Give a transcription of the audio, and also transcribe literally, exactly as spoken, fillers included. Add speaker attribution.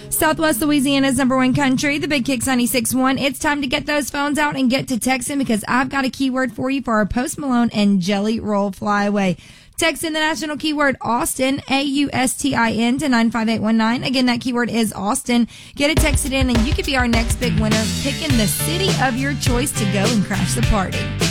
Speaker 1: Southwest Louisiana's number one country, the Big Kicks ninety-six point one. It's time to get those phones out and get to texting because I've got a keyword for you for our Post Malone and Jelly Roll Flyaway. Text in the national keyword Austin, A U S T I N, to nine five eight one nine. Again, that keyword is Austin. Get it texted in and you could be our next big winner, picking the city of your choice to go and crash the party.